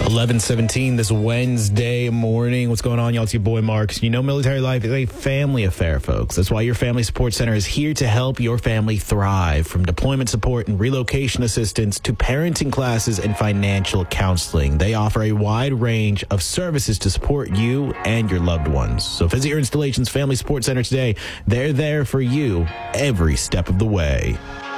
11:17 this Wednesday morning. What's going on, y'all? It's your boy Mark. You know, military life is a family affair, folks. That's why your Family Support Center is here to help your family thrive. From deployment support and relocation assistance to parenting classes and financial counseling, they offer a wide range of services to support you and your loved ones. So visit your installation's Family Support Center today. They're there for you every step of the way.